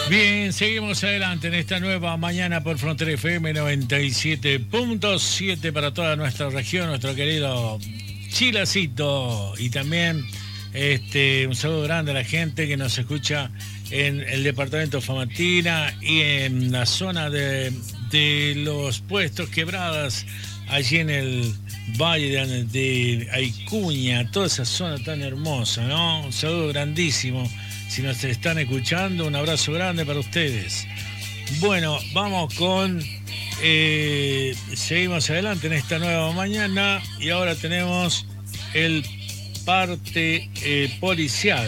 Bien, seguimos adelante en esta nueva mañana por Frontera FM 97.7 para toda nuestra región, nuestro querido Chilacito. Y también un saludo grande a la gente que nos escucha en el departamento de Famatina y en la zona de los puestos Quebradas, allí en el valle de Aicuña, toda esa zona tan hermosa, ¿no? Un saludo grandísimo. Si nos están escuchando, un abrazo grande para ustedes. Bueno, vamos con... seguimos adelante en esta nueva mañana y ahora tenemos el parte policial,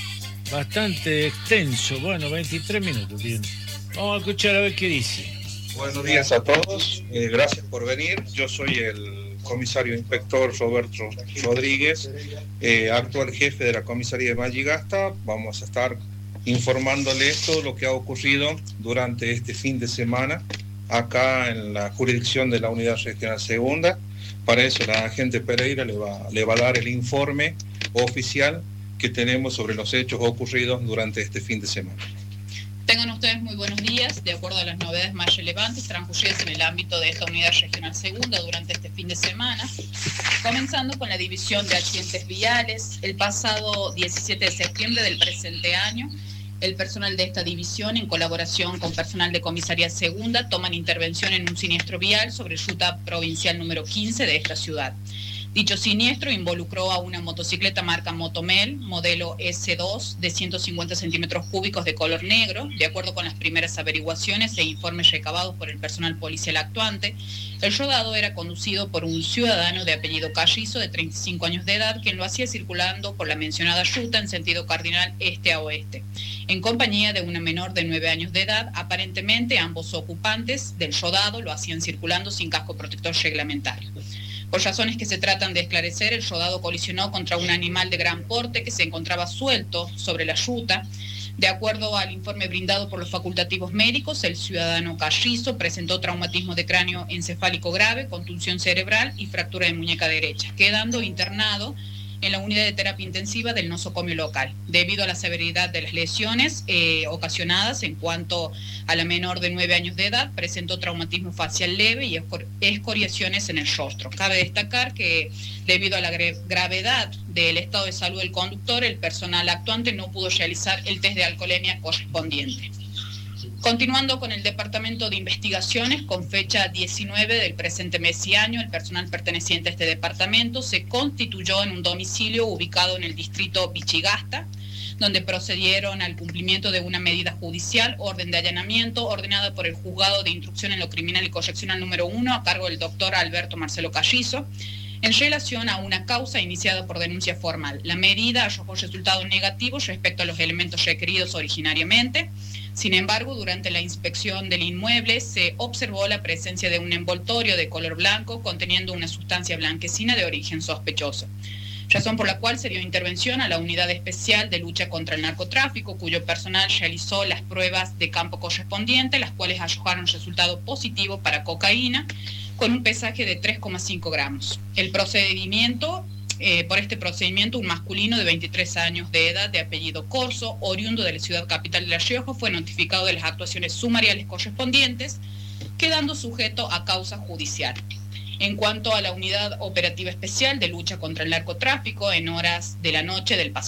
bastante extenso. Bueno, 23 minutos. Bien. Vamos a escuchar a ver qué dice. Buenos días a todos, gracias por venir. Yo soy el comisario inspector Roberto Rodríguez, actual jefe de la comisaría de Malligasta. Vamos a estar informándoles todo lo que ha ocurrido durante este fin de semana acá en la jurisdicción de la Unidad Regional Segunda. Para eso la agente Pereira le va a dar el informe oficial que tenemos sobre los hechos ocurridos durante este fin de semana. Tengan ustedes muy buenos días. De acuerdo a las novedades más relevantes transcurridas en el ámbito de esta Unidad Regional Segunda durante este fin de semana, comenzando con la división de accidentes viales. El pasado 17 de septiembre del presente año, el personal de esta división, en colaboración con personal de Comisaría Segunda, toman intervención en un siniestro vial sobre ruta provincial número 15 de esta ciudad. Dicho siniestro involucró a una motocicleta marca Motomel, modelo S2, de 150 centímetros cúbicos de color negro. De acuerdo con las primeras averiguaciones e informes recabados por el personal policial actuante, el rodado era conducido por un ciudadano de apellido Carrizo, de 35 años de edad, quien lo hacía circulando por la mencionada ruta en sentido cardinal este a oeste, en compañía de una menor de 9 años de edad. Aparentemente, ambos ocupantes del rodado lo hacían circulando sin casco protector reglamentario. Por razones que se tratan de esclarecer, el rodado colisionó contra un animal de gran porte que se encontraba suelto sobre la ruta. De acuerdo al informe brindado por los facultativos médicos, el ciudadano Carrizo presentó traumatismo de cráneo encefálico grave, contusión cerebral y fractura de muñeca derecha, quedando internado en la unidad de terapia intensiva del nosocomio local, debido a la severidad de las lesiones ocasionadas. En cuanto a la menor de 9 años de edad, presentó traumatismo facial leve y escoriaciones en el rostro. Cabe destacar que, debido a la gravedad del estado de salud del conductor, el personal actuante no pudo realizar el test de alcoholemia correspondiente. Continuando con el Departamento de Investigaciones, con fecha 19 del presente mes y año, el personal perteneciente a este departamento se constituyó en un domicilio ubicado en el distrito Vichigasta, donde procedieron al cumplimiento de una medida judicial, orden de allanamiento, ordenada por el Juzgado de Instrucción en lo Criminal y Correccional número 1, a cargo del doctor Alberto Marcelo Carrizo, en relación a una causa iniciada por denuncia formal. La medida arrojó resultados negativos respecto a los elementos requeridos originariamente. Sin embargo, durante la inspección del inmueble se observó la presencia de un envoltorio de color blanco conteniendo una sustancia blanquecina de origen sospechoso, razón por la cual se dio intervención a la Unidad Especial de Lucha contra el Narcotráfico, cuyo personal realizó las pruebas de campo correspondientes, las cuales arrojaron resultado positivo para cocaína, con un pesaje de 3,5 gramos. Por este procedimiento, un masculino de 23 años de edad, de apellido Corso, oriundo de la ciudad capital de La Rioja, fue notificado de las actuaciones sumariales correspondientes, quedando sujeto a causa judicial. En cuanto a la Unidad Operativa Especial de Lucha contra el Narcotráfico, en horas de la noche del pasado